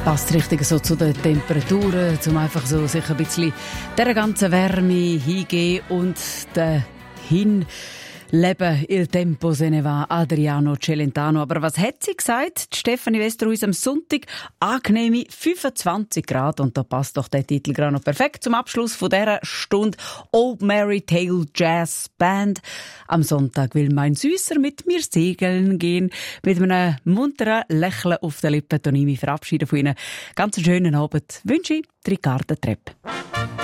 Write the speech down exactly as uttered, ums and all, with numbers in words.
Passt richtig so zu den Temperaturen, um einfach so sich ein bisschen der ganzen Wärme hingehen und dahin leben. Il tempo se ne va, Adriano Celentano. Aber was hat sie gesagt? Die Stefanie Westerhuis am Sonntag. Angenehme fünfundzwanzig Grad. Und da passt doch der Titel gerade noch perfekt zum Abschluss von dieser Stunde. Old Mary Tale Jazz Band. Am Sonntag will mein Süßer mit mir segeln gehen. Mit einem munteren Lächeln auf den Lippen. Und ich mich verabschiede von Ihnen. Ganz einen schönen Abend wünsche ich Ricarda Trepp.